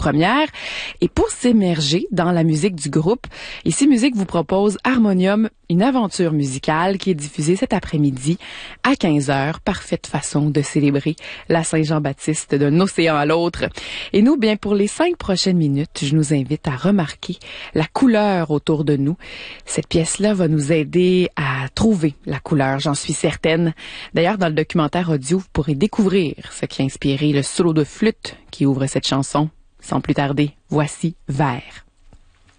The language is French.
première. Et pour s'immerger dans la musique du groupe, Ici Musique vous propose Harmonium, une aventure musicale qui est diffusée cet après-midi à 15h. Parfaite façon de célébrer la Saint-Jean-Baptiste d'un océan à l'autre. Et nous, bien, pour les 5 prochaines minutes, je nous invite à remarquer la couleur autour de nous. Cette pièce-là va nous aider à trouver la couleur, j'en suis certaine. D'ailleurs, dans le documentaire audio, vous pourrez découvrir ce qui a inspiré le solo de flûte qui ouvre cette chanson. Sans plus tarder, voici Vert.